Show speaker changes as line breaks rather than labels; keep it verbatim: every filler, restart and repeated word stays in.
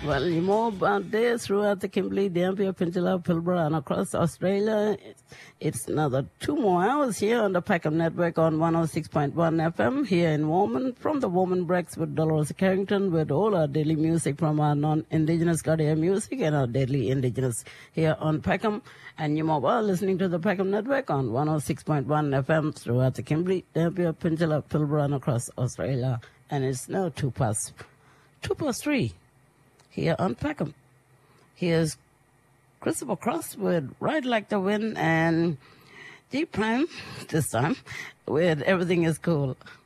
Well, you know about this throughout the Kimberley, Dampier Peninsula, Pilbara, and across Australia. It's another two more hours here on the Peckham Network on one oh six point one F M here in Warman. From the Warman Breaks with Dolores Carrington, with all our daily music from our non-Indigenous Gadiya music and our daily Indigenous here on Peckham. And you are listening to the Peckham Network on one oh six point one F M throughout the Kimberley, Dampier Peninsula, Pilbara, and across Australia. And it's now two past, two past three. Here on Peckham. Here's Christopher Cross with Ride Like the Wind and G Prime this time with Everything Is Cool.